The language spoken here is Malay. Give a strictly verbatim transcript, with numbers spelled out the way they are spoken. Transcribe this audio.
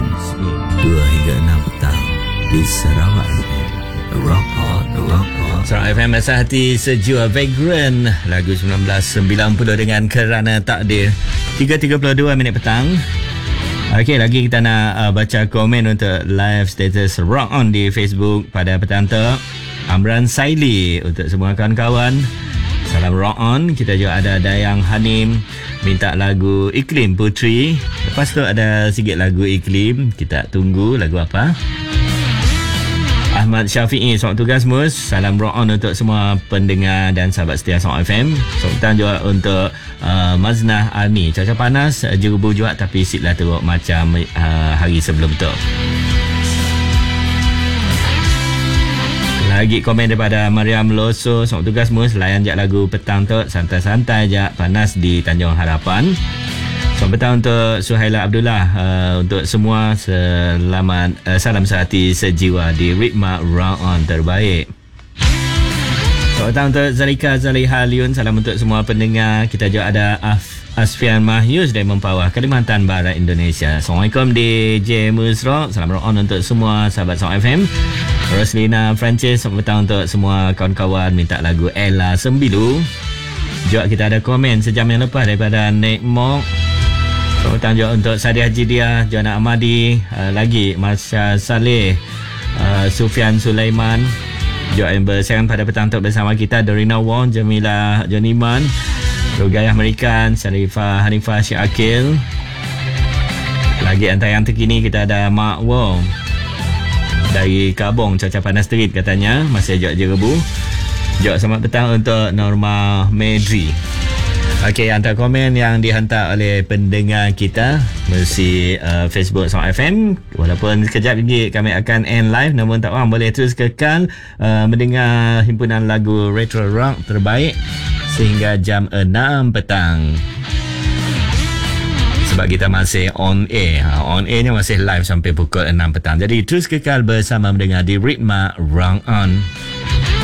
dua hingga enam petang di Sarawak F M. Rock on, rock on. Sarawak F M, Rasa Hati Sejiwa Vagrant, lagu sembilan belas sembilan puluh dengan Kerana Takdir. tiga tiga puluh dua minit petang. Okey, lagi kita nak uh, baca komen untuk live status Rock On di Facebook pada petang tu. Amran Saili untuk semua kawan-kawan, salam Rock On. Kita juga ada Dayang Hanim minta lagu Iklim Putri. Lepas tu ada sikit lagu Iklim. Kita tunggu lagu apa. Ahmad Syafi'i, selamat tugas Mus. Salam Rock On untuk semua pendengar dan sahabat setia Sarawak F M. Selamat juga untuk uh, Maznah Arni. Cuaca panas, jerubu juga tapi sitlah teruk macam uh, hari sebelum tu. Lagi komen daripada Mariam Loso, selamat tugas Mus. Layan je lagu petang tu, santai-santai je, panas di Tanjung Harapan. Selamat petang untuk Suhaila Abdullah. Uh, untuk semua selamat, uh, salam sehati sejiwa di Ritma Round On terbaik. Selamat petang untuk Zalika Zaliha Liun. Salam untuk semua pendengar. Kita juga ada Af Asfian Mahyus dari Mempawah, Kalimantan Barat, Indonesia. Assalamualaikum D J Musrock. Salam Rock On untuk semua sahabat Sarawak F M. Roslina Francis, selamat petang untuk semua kawan-kawan minta lagu Ella Sembilu. Juga kita ada komen sejam yang lepas daripada Nek Mok. Selamat petang juga untuk Sadiah Jidia, Joanna Amadi, uh, lagi Masya Saleh, uh, Sufian Sulaiman. Juga yang bersiaran pada petang tu bersama kita, Dorina Wong, Jamila Joniman, Rugayah Amerikan, Syarifah Hanifah Syakil. Lagi antara yang terkini kita ada Mak Wong dari Kabong, cuaca panas terik katanya, masih ajak jerebu. Juga selamat petang untuk Norma Medri. Okey, antara komen yang dihantar oleh pendengar kita melalui uh, Facebook Sarawak F M. Walaupun sekejap lagi kami akan end live, namun tak orang boleh terus kekal uh, mendengar himpunan lagu Retro Rock terbaik sehingga jam enam petang. Sebab kita masih on air. Ha, on air ni masih live sampai pukul enam petang. Jadi terus kekal bersama mendengar di Ritma Rock On.